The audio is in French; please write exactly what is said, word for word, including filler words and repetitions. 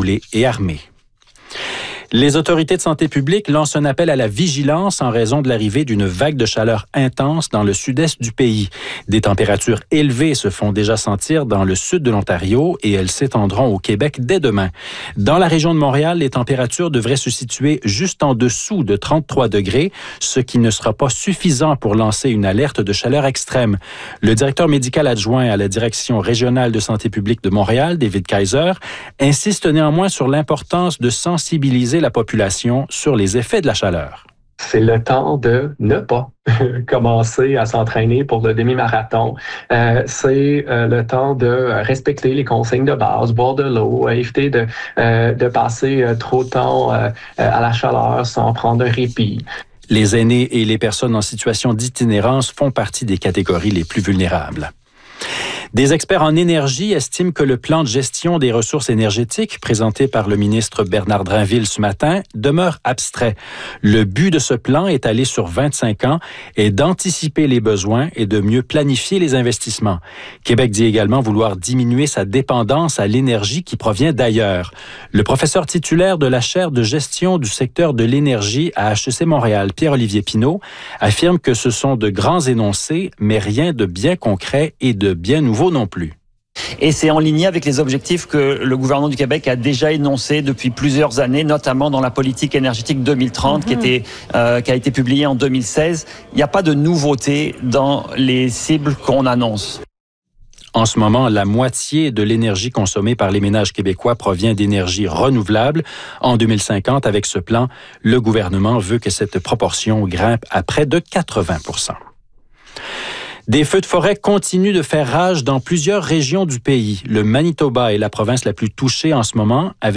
cagoulés et armés. Les autorités de santé publique lancent un appel à la vigilance en raison de l'arrivée d'une vague de chaleur intense dans le sud-est du pays. Des températures élevées se font déjà sentir dans le sud de l'Ontario et elles s'étendront au Québec dès demain. Dans la région de Montréal, les températures devraient se situer juste en dessous de trente-trois degrés, ce qui ne sera pas suffisant pour lancer une alerte de chaleur extrême. Le directeur médical adjoint à la Direction régionale de santé publique de Montréal, David Kaiser, insiste néanmoins sur l'importance de sensibiliser la population sur les effets de la chaleur. C'est le temps de ne pas commencer à s'entraîner pour le demi-marathon. Euh, c'est euh, le temps de respecter les consignes de base, boire de l'eau, éviter de, euh, de passer euh, trop de temps euh, à la chaleur sans prendre un répit. Les aînés et les personnes en situation d'itinérance font partie des catégories les plus vulnérables. Des experts en énergie estiment que le plan de gestion des ressources énergétiques présenté par le ministre Bernard Drinville ce matin demeure abstrait. Le but de ce plan, étalé sur vingt-cinq ans, est d'anticiper les besoins et de mieux planifier les investissements. Québec dit également vouloir diminuer sa dépendance à l'énergie qui provient d'ailleurs. Le professeur titulaire de la chaire de gestion du secteur de l'énergie à H E C Montréal, Pierre-Olivier Pinault, affirme que ce sont de grands énoncés, mais rien de bien concret et de bien nouveau non plus. Et c'est en ligne avec les objectifs que le gouvernement du Québec a déjà énoncés depuis plusieurs années, notamment dans la politique énergétique deux mille trente, mmh. qui, était, euh, qui a été publiée en deux mille seize. Il n'y a pas de nouveauté dans les cibles qu'on annonce. En ce moment, la moitié de l'énergie consommée par les ménages québécois provient d'énergie renouvelable. En deux mille cinquante, avec ce plan, le gouvernement veut que cette proportion grimpe à près de quatre-vingts pour cent. Des feux de forêt continuent de faire rage dans plusieurs régions du pays. Le Manitoba est la province la plus touchée en ce moment, avec